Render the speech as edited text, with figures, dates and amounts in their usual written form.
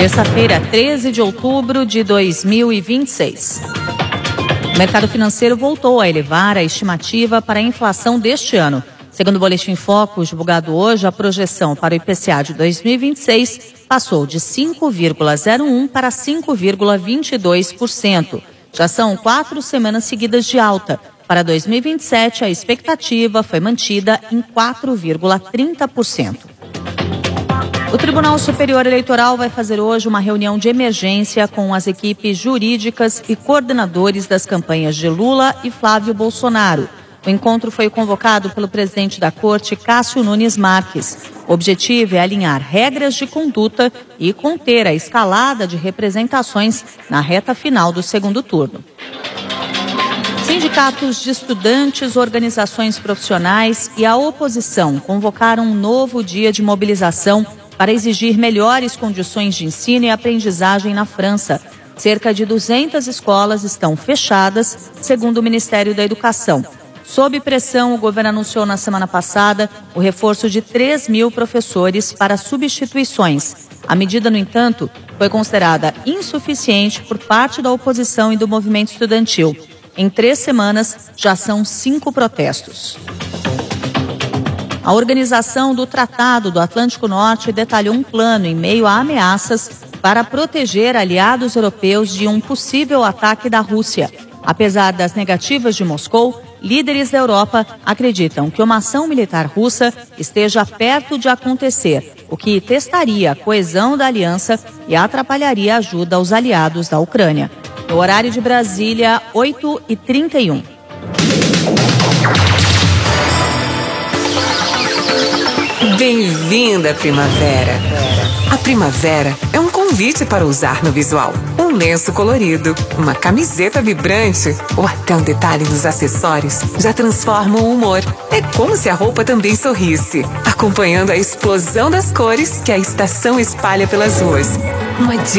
Terça-feira, 13 de outubro de 2026. O mercado financeiro voltou a elevar a estimativa para a inflação deste ano. Segundo o Boletim Focus, divulgado hoje, a projeção para o IPCA de 2026 passou de 5,01% para 5,22%. Já são 4 semanas seguidas de alta. Para 2027, a expectativa foi mantida em 4,30%. O Tribunal Superior Eleitoral vai fazer hoje uma reunião de emergência com as equipes jurídicas e coordenadores das campanhas de Lula e Flávio Bolsonaro. O encontro foi convocado pelo presidente da Corte, Cássio Nunes Marques. O objetivo é alinhar regras de conduta e conter a escalada de representações na reta final do segundo turno. Sindicatos de estudantes, organizações profissionais e a oposição convocaram um novo dia de mobilização para exigir melhores condições de ensino e aprendizagem na França. Cerca de 200 escolas estão fechadas, segundo o Ministério da Educação. Sob pressão, o governo anunciou na semana passada o reforço de 3.000 professores para substituições. A medida, no entanto, foi considerada insuficiente por parte da oposição e do movimento estudantil. Em 3 semanas, já são 5 protestos. A organização do Tratado do Atlântico Norte detalhou um plano em meio a ameaças para proteger aliados europeus de um possível ataque da Rússia. Apesar das negativas de Moscou, líderes da Europa acreditam que uma ação militar russa esteja perto de acontecer, o que testaria a coesão da aliança e atrapalharia a ajuda aos aliados da Ucrânia. No horário de Brasília, 8h31. Bem-vinda, primavera. A primavera é um convite para usar no visual. Um lenço colorido, uma camiseta vibrante ou até um detalhe nos acessórios já transforma o humor. É como se a roupa também sorrisse, acompanhando a explosão das cores que a estação espalha pelas ruas. Uma